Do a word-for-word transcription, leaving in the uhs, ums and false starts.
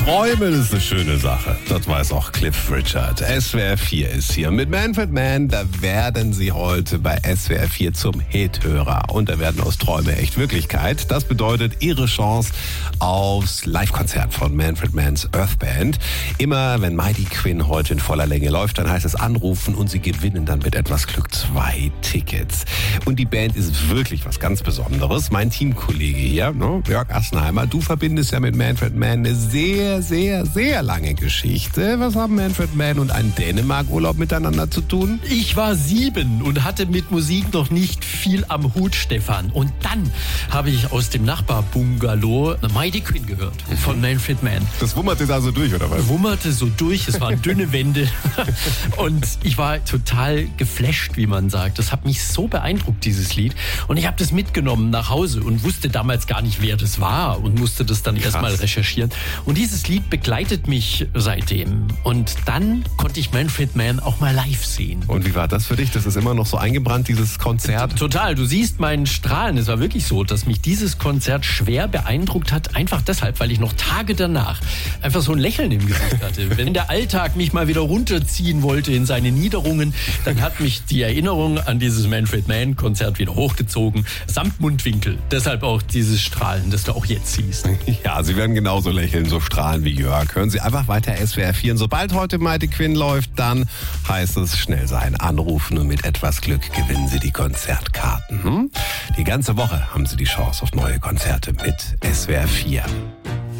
Träumen ist eine schöne Sache. Das weiß auch Cliff Richard. S W R vier ist hier mit Manfred Mann. Da werden Sie heute bei S W R vier zum Hithörer. Und da werden aus Träume echt Wirklichkeit. Das bedeutet Ihre Chance aufs Live-Konzert von Manfred Manns Earth Band. Immer wenn Mighty Quinn heute in voller Länge läuft, dann heißt es anrufen und Sie gewinnen dann mit etwas Glück zwei Tickets. Und die Band ist wirklich was ganz Besonderes. Mein Teamkollege hier, ne, Jörg Assenheimer, du verbindest ja mit Manfred Mann eine sehr, sehr, sehr lange Geschichte. Was haben Manfred Mann und ein Dänemark-Urlaub miteinander zu tun? Ich war sieben und hatte mit Musik noch nicht viel am Hut, Stefan. Und dann habe ich aus dem Nachbarbungalow Mighty Quinn gehört von Manfred Mann. Das wummerte da so durch, oder was? Wummerte so durch, es waren dünne Wände. Und ich war total geflasht, wie man sagt. Das hat mich so beeindruckt, dieses Lied. Und ich habe das mitgenommen nach Hause und wusste damals gar nicht, wer das war und musste das dann erstmal recherchieren. Und dieses Lied begleitet mich seitdem. Und dann konnte ich Manfred Mann auch mal live sehen. Und wie war das für dich? Das ist immer noch so eingebrannt, dieses Konzert? Total. Du siehst meinen Strahlen. Es war wirklich so, dass mich dieses Konzert schwer beeindruckt hat. Einfach deshalb, weil ich noch Tage danach einfach so ein Lächeln im Gesicht hatte. Wenn der Alltag mich mal wieder runterziehen wollte in seine Niederungen, dann hat mich die Erinnerung an dieses Manfred Mann Konzert wieder hochgezogen. Samt Mundwinkel. Deshalb auch dieses Strahlen, das du auch jetzt siehst. Ja, Sie werden genauso lächeln, so strahlen wie Jörg. Hören Sie einfach weiter S W R vier. Und sobald heute Mighty Quinn läuft, dann heißt es schnell sein. Anrufen und mit etwas Glück gewinnen Sie die Konzertkarten. Hm? Die ganze Woche haben Sie die Chance auf neue Konzerte mit S W R vier.